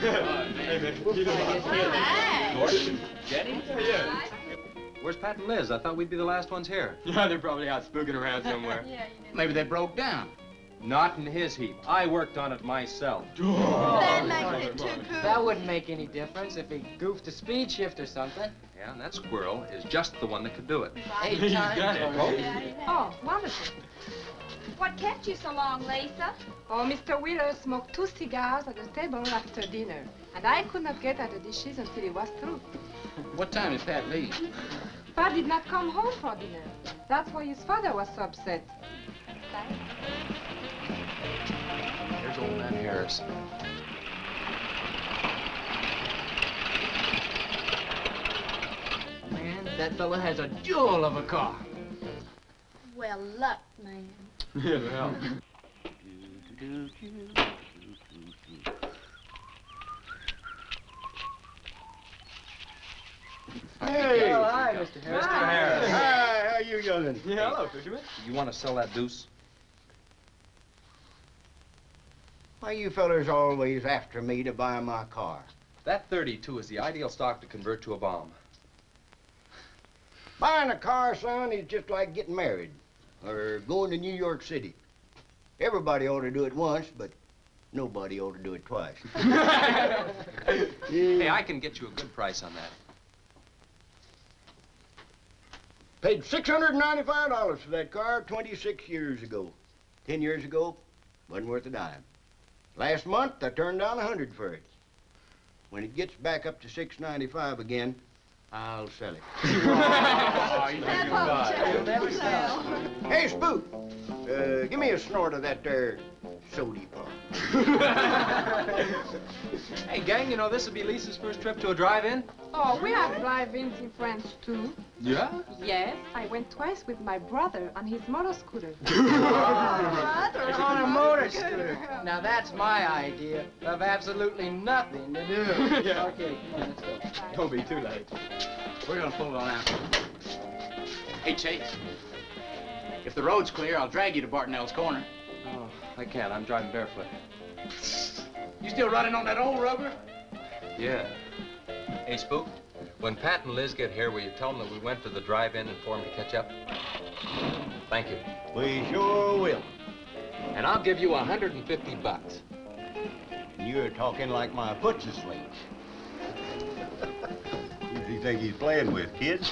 Hey, man. Gordon? Jenny? Yeah. Where's Pat and Liz? I thought we'd be the last ones here. Yeah, they're probably out spooking around somewhere. Yeah, Maybe they broke down. Not in his heap. I worked on it myself. That makes it too cool. That wouldn't make any difference if he goofed a speed shift or something. Yeah, and that squirrel is just the one that could do it. 8 times already. Oh, wonderful. What kept you so long, Lisa? Oh, Mr. Wheeler smoked 2 cigars at the table after dinner, and I could not get at the dishes until he was through. What time did Pat leave? Pat did not come home for dinner. That's why his father was so upset. There's old man Harris. Man, that fella has a jewel of a car. Well, luck, man. Yeah, well. Hey! Oh, hi, Mr. Harris. Mr. Harris. Hi, how you youngin'? Yeah, hello, fisherman. You want to sell that deuce? Why you fellers always after me to buy my car? That 32 is the ideal stock to convert to a bomb. Buying a car, son, is just like getting married or going to New York City. Everybody ought to do it once, but nobody ought to do it twice. Hey, I can get you a good price on that. Paid $695 for that car 26 years ago. 10 years ago, wasn't worth a dime. Last month, I turned down 100 for it. When it gets back up to $695 again, I'll sell it. Oh, you That won't Never sell. Hey, Spook, give me a snort of that there sody pop. Hey, gang, you know this will be Lisa's first trip to a drive-in? Oh, we have drive-ins in France, too. Yeah? Yes, I went twice with my brother on his motor scooter. On a motor scooter. Now that's my idea of absolutely nothing to do. Yeah. Okay, come on, let's go. Don't be too late. We're gonna pull on out. Hey, Chase. If the road's clear, I'll drag you to Bartonell's corner. Oh, I can't. I'm driving barefoot. You still running on that old rubber? Yeah. Hey, Spook, when Pat and Liz get here, will you tell them that we went to the drive-in and for them to catch up? Thank you. We sure will. And I'll give you $150. And you're talking like my foot's asleep. Who does he think he's playing with, kids?